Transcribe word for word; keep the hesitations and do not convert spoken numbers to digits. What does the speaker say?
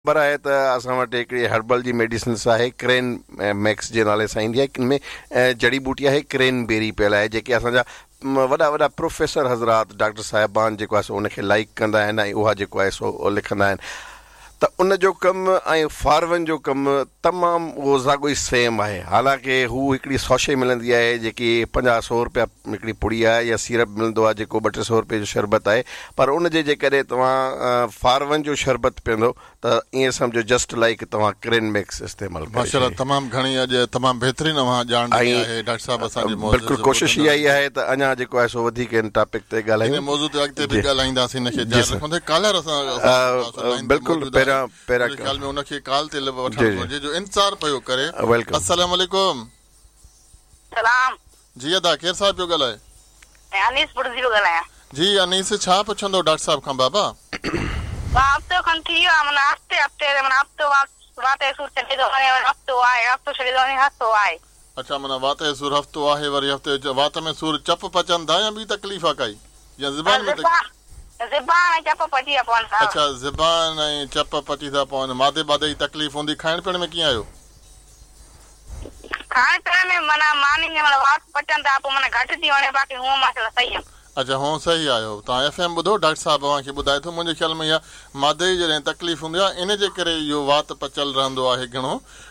ख़बर आहे त असां वटि हिकिड़ी हर्बल जी मेडिसिन्स आहे क्रेन मैक्स जे नाले सां ईंदी आहे, किन में जड़ी बूटी आहे क्रेन बेरी पियल आहे, जेके असांजा वॾा वॾा प्रोफेसर हज़रात डॉक्टर साहिबान जेको आहे सो उनखे लाइक कंदा आहिनि ऐं उहा जेको आहे सो लिखंदा आहिनि त उन जो कमु ऐं फारवन जो कमु तमामु उहो साॻियो ई सेम आहे। हालांकि हू हिकिड़ी सौशे मिलंदी आहे जेकी पंजाह सौ रुपया हिकिड़ी पुड़ी आहे, या सीरप मिलंदो आहे जेको ॿ टे सौ रुपए जो शरबत आहे, पर उनजे जेकॾहिं तव्हां फारवन जो शरबत पीअंदो त ईअं सम्झो जस्ट लाइक तव्हां क्रेन मैक्स इस्तेमालु कयो। माशाल्लाह, तमामु घणी अॼु तमामु बहितरीन ॼाण आहे डॉक्टर साहब असांजे मौजूद। बिल्कुलु कोशिश इहा ई आहे त अञा जेको आहे सो वधीक इन टॉपिक ते ॻाल्हायूं, मौजूद अॻिते बि ॻाल्हाईंदासीं। इनखे जारी रखंदे कालर असां बिल्कुलु पहिरियां पहिरियां ख्याल में उनखे काल ते वठण घुरिजे जो इंतज़ार पियो करे। वेलकम। अस्सलाम वालेकुम। सलाम जी अदा, केरु साहब पियो ॻाल्हाए? अनीस पुरजी पियो ॻाल्हायां। जी अनीस, छा पुछंदो डॉक्टर साहब खां बाबा? हफ़्तो खनि थी वियो आहे, माना हफ़्ते हफ़्ते माना हफ़्तो वाते सूर छॾे थो वञे, हफ़्तो आहे, हफ़्तो छॾे थो वञे, हफ़्तो आहे। अच्छा, माना वाते सूर हफ़्तो आहे, वरी हफ़्ते वात में सूर चप पचनि था या ॿी तकलीफ़ आहे काई, या ज़ुबान में? ज़ुबान ऐं चप पची था पवनि। अच्छा, ज़ुबान ऐं चप पची था पवनि, मादे बादे जी तकलीफ़ हूंदी। खाइण पीअण में कीअं आहियो? खाइण पीअण में माना मानी में वात पचनि था, पोइ माना घटि थी वञे, बाक़ी हूअं माशाल्लाह सही आहे। अच्छा, हूअं सही आहियो। तव्हां एफ एम ॿुधो, डॉक्टर साहब तव्हांखे ॿुधाए थो। मुंहिंजे ख़्याल में इहा मादे जी जॾहिं तकलीफ़ हूंदी आहे इन जे करे इहो वात पचल रहंदो आहे घणो।